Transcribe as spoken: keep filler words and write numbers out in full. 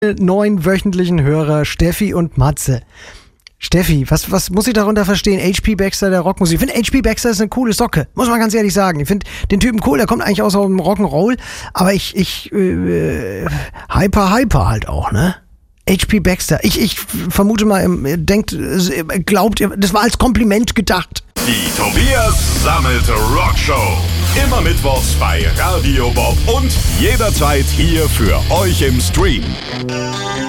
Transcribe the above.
neun wöchentlichen Hörer Steffi und Matze. Steffi, was, was muss ich darunter verstehen? H P Baxter der Rockmusik. Ich finde, H P Baxter ist eine coole Socke, muss man ganz ehrlich sagen. Ich finde den Typen cool, der kommt eigentlich aus dem Rock'n'Roll, aber ich, ich, äh, hyper, hyper halt auch, ne? H P Baxter. Ich, ich vermute mal, ihr denkt, glaubt, das war als Kompliment gedacht. Die Tobias Sammelt Rockshow. Immer mittwochs bei Radio Bob und jederzeit hier für euch im Stream.